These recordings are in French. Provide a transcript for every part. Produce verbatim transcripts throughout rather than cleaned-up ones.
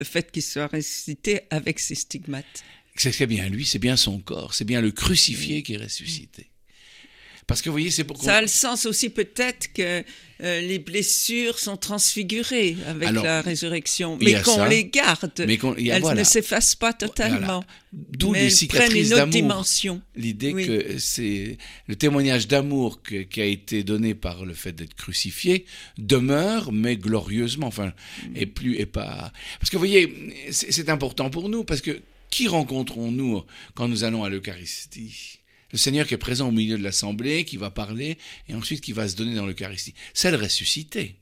le fait qu'il soit ressuscité avec ses stigmates. C'est ce qu'il y a bien lui, c'est bien son corps, c'est bien le crucifié oui. qui est ressuscité. Parce que vous voyez, c'est pour ça a le sens aussi peut-être que euh, les blessures sont transfigurées avec Alors, la résurrection, mais qu'on ça, les garde. Mais qu'on, a, elles voilà. ne s'effacent pas totalement. Voilà. D'où les cicatrices d'amour. dimension. L'idée oui. que c'est le témoignage d'amour que, qui a été donné par le fait d'être crucifié demeure, mais glorieusement. Enfin, mmh. et plus et pas. Parce que vous voyez, c'est, c'est important pour nous parce que qui rencontrons-nous quand nous allons à l'Eucharistie? Le Seigneur qui est présent au milieu de l'assemblée, qui va parler, et ensuite qui va se donner dans l'Eucharistie. C'est le ressuscité.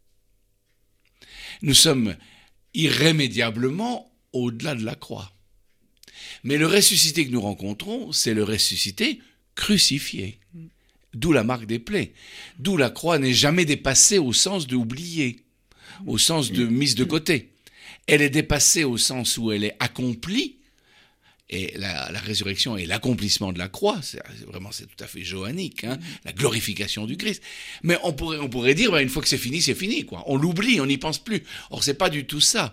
Nous sommes irrémédiablement au-delà de la croix. Mais le ressuscité que nous rencontrons, c'est le ressuscité crucifié. D'où la marque des plaies. D'où la croix n'est jamais dépassée au sens de oublier, au sens de mise de côté. Elle est dépassée au sens où elle est accomplie. Et la, la résurrection et l'accomplissement de la croix, c'est, c'est vraiment c'est tout à fait johannique, hein, la glorification du Christ. Mais on pourrait, on pourrait dire, ben, une fois que c'est fini, c'est fini, quoi. On l'oublie, on n'y pense plus. Or, c'est pas du tout ça.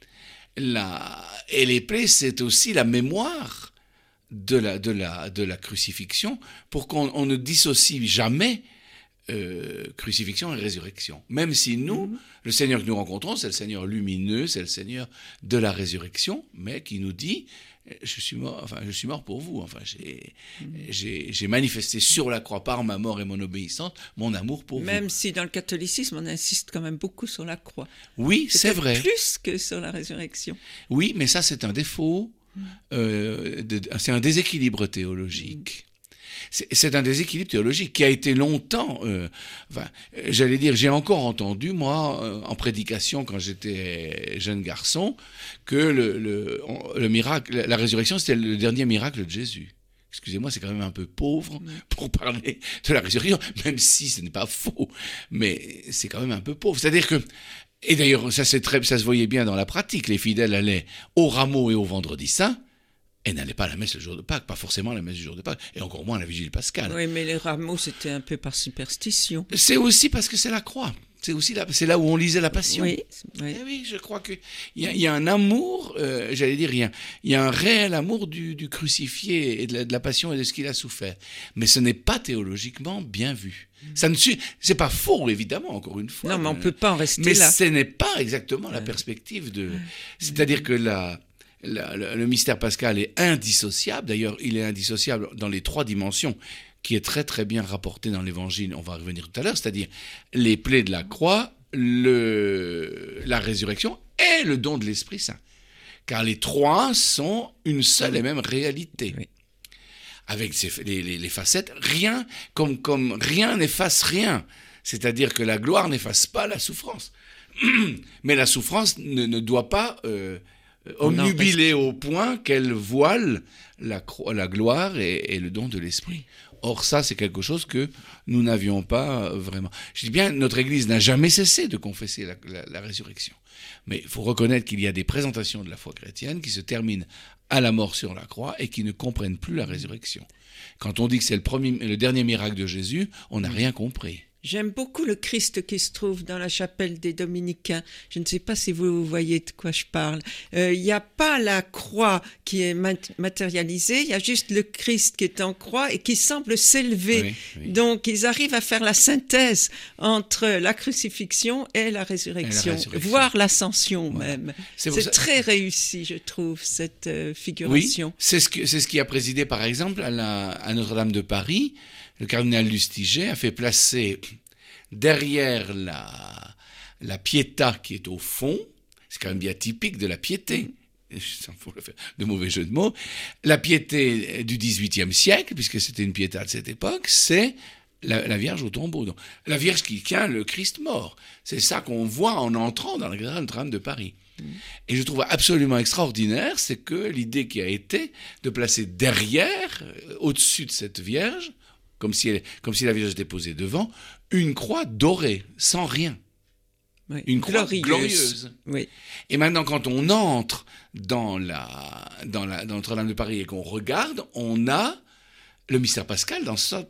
La, et les plaies, c'est aussi la mémoire de la, de la, de la crucifixion pour qu'on on ne dissocie jamais euh, crucifixion et résurrection. Même si nous, mmh. le Seigneur que nous rencontrons, c'est le Seigneur lumineux, c'est le Seigneur de la résurrection, mais qui nous dit... Je suis mort, enfin, je suis mort pour vous. Enfin, j'ai, mmh. j'ai, j'ai manifesté sur la croix par ma mort et mon obéissance mon amour pour même vous. Même si dans le catholicisme, on insiste quand même beaucoup sur la croix. Oui, c'est, c'est vrai. Plus que sur la résurrection. Oui, mais ça, c'est un défaut. Mmh. Euh, de, c'est un déséquilibre théologique. Mmh. C'est, c'est un déséquilibre théologique qui a été longtemps, euh, enfin, j'allais dire, j'ai encore entendu, moi, euh, en prédication quand j'étais jeune garçon, que le, le, le miracle, la résurrection, c'était le dernier miracle de Jésus. Excusez-moi, c'est quand même un peu pauvre pour parler de la résurrection, même si ce n'est pas faux, mais c'est quand même un peu pauvre. C'est-à-dire que, et d'ailleurs, ça, c'est très, ça se voyait bien dans la pratique, les fidèles allaient au rameau et au vendredi saint, et n'allait pas à la messe le jour de Pâques, pas forcément à la messe du jour de Pâques, et encore moins à la vigile pascale. Oui, mais les rameaux, c'était un peu par superstition. C'est aussi parce que c'est la croix. C'est aussi là, c'est là où on lisait la Passion. Oui, oui. Eh oui, je crois qu'il y, y a un amour, euh, j'allais dire, il y a, y a un réel amour du, du crucifié et de la, de la Passion et de ce qu'il a souffert. Mais ce n'est pas théologiquement bien vu. Ça ne suit, c'est pas faux, évidemment, encore une fois. Non, mais on ne peut pas en rester mais là. Mais ce n'est pas exactement ouais. la perspective de... C'est-à-dire que la... La, le, le mystère pascal est indissociable. D'ailleurs, il est indissociable dans les trois dimensions, qui est très très bien rapporté dans l'Évangile. On va revenir tout à l'heure, c'est-à-dire les plaies de la croix, le, la résurrection et le don de l'Esprit Saint. Car les trois sont une seule et même réalité. Oui. Avec ces, les, les, les facettes, rien comme, comme rien n'efface rien. C'est-à-dire que la gloire n'efface pas la souffrance. Mais la souffrance ne, ne doit pas... Euh, omnubilée au point qu'elle voile la, la gloire et, et le don de l'Esprit. Or, ça, c'est quelque chose que nous n'avions pas vraiment. Je dis bien, notre Église n'a jamais cessé de confesser la, la, la résurrection. Mais il faut reconnaître qu'il y a des présentations de la foi chrétienne qui se terminent à la mort sur la croix et qui ne comprennent plus la résurrection. Quand on dit que c'est le, premier, le dernier miracle de Jésus, on n'a rien compris. J'aime beaucoup le Christ qui se trouve dans la chapelle des Dominicains. Je ne sais pas si vous voyez de quoi je parle. Il euh, n'y a pas la croix qui est mat- matérialisée, il y a juste le Christ qui est en croix et qui semble s'élever. Oui, oui. Donc, ils arrivent à faire la synthèse entre la crucifixion et la résurrection, et la résurrection. voire l'ascension voilà. même. C'est, c'est ça... très réussi, je trouve, cette euh, figuration. Oui, c'est ce, que, c'est ce qui a présidé, par exemple, à, la, à Notre-Dame de Paris. Le cardinal Lustiger a fait placer derrière la, la Pietà qui est au fond, c'est quand même bien typique de la piété, sans faire de mauvais jeu de mots, la piété du dix-huitième siècle, puisque c'était une piéta de cette époque, c'est la, la Vierge au tombeau. Donc, la Vierge qui tient le Christ mort. C'est ça qu'on voit en entrant dans la cathédrale Notre-Dame de Paris. Et je trouve absolument extraordinaire, c'est que l'idée qui a été de placer derrière, au-dessus de cette Vierge, Comme si, elle, comme si la Vierge était posée devant, une croix dorée, sans rien. Oui, une croix glorieuse. glorieuse. Oui. Et maintenant, quand on entre dans, la, dans, la, dans Notre-Dame de Paris et qu'on regarde, on a le mystère pascal dans sa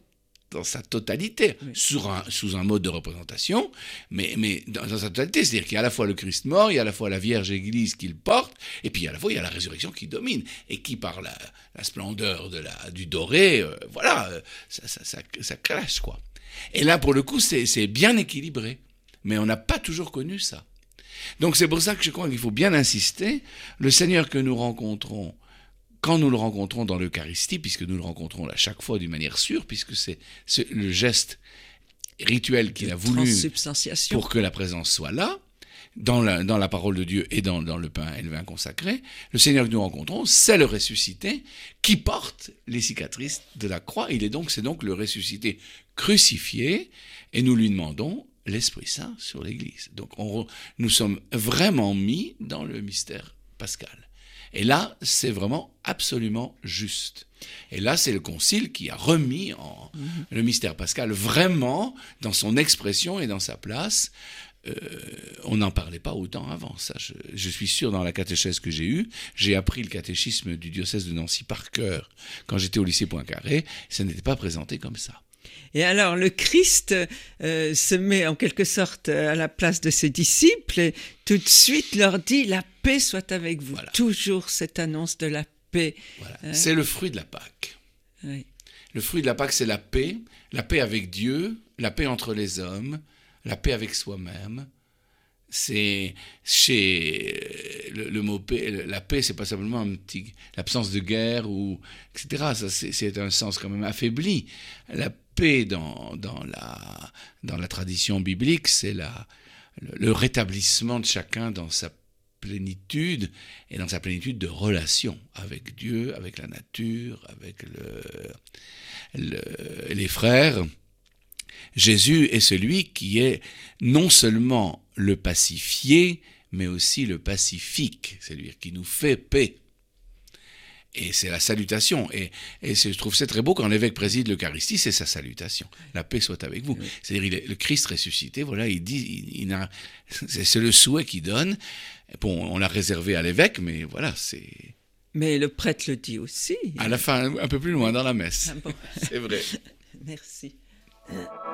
dans sa totalité, oui. sous, un, sous un mode de représentation, mais, mais dans, dans sa totalité. C'est-à-dire qu'il y a à la fois le Christ mort, il y a à la fois la Vierge Église qu'il porte, et puis à la fois il y a la résurrection qui domine, et qui par la, la splendeur de la, du doré, euh, voilà, euh, ça, ça, ça, ça clash, quoi. Et là, pour le coup, c'est, c'est bien équilibré, mais on n'a pas toujours connu ça. Donc c'est pour ça que je crois qu'il faut bien insister, le Seigneur que nous rencontrons, quand nous le rencontrons dans l'Eucharistie, puisque nous le rencontrons à chaque fois d'une manière sûre, puisque c'est, c'est le geste rituel qu'il a voulu pour que la présence soit là, dans la, dans la parole de Dieu et dans, dans le pain et le vin consacré, le Seigneur que nous rencontrons, c'est le ressuscité qui porte les cicatrices de la croix. Il est donc, c'est donc le ressuscité crucifié, et nous lui demandons l'Esprit Saint sur l'Église. Donc on, nous sommes vraiment mis dans le mystère pascal. Et là, c'est vraiment absolument juste. Et là, c'est le Concile qui a remis en mmh. le mystère pascal vraiment dans son expression et dans sa place. Euh, on n'en parlait pas autant avant. Ça, je, je suis sûr, dans la catéchèse que j'ai eue, j'ai appris le catéchisme du diocèse de Nancy par cœur. Quand j'étais au lycée Poincaré, ça n'était pas présenté comme ça. Et alors, le Christ euh, se met en quelque sorte à la place de ses disciples et tout de suite leur dit « La paix soit avec vous voilà. ». Toujours cette annonce de la paix. Voilà. Euh... C'est le fruit de la Pâque. Oui. Le fruit de la Pâque, c'est la paix, la paix avec Dieu, la paix entre les hommes, la paix avec soi-même. C'est chez le, le mot paix, la paix, c'est pas simplement un petit, l'absence de guerre ou et cetera. Ça, c'est, c'est un sens quand même affaibli. La paix dans dans la dans la tradition biblique, c'est la le, le rétablissement de chacun dans sa plénitude et dans sa plénitude de relation avec Dieu, avec la nature, avec le, le les frères. Jésus est celui qui est non seulement le pacifié, mais aussi le pacifique, c'est-à-dire qui nous fait paix. Et c'est la salutation. Et, et je trouve c'est très beau quand l'évêque préside l'Eucharistie, c'est sa salutation. La paix soit avec vous. Oui. C'est-à-dire il est, le Christ ressuscité, voilà, il dit, il, il a, c'est, c'est le souhait qu'il donne. Bon, on l'a réservé à l'évêque, mais voilà, c'est... Mais le prêtre le dit aussi. À la fin, un peu plus loin dans la messe. Ah bon. C'est vrai. Merci.